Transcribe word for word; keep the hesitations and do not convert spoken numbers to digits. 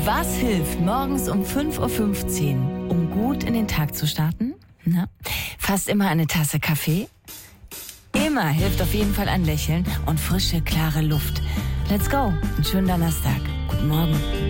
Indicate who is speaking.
Speaker 1: Was hilft morgens um fünf Uhr fünfzehn, um gut in den Tag zu starten? Na, fast immer eine Tasse Kaffee. Immer hilft auf jeden Fall ein Lächeln und frische, klare Luft. Let's go. Einen schönen Donnerstag. Guten Morgen.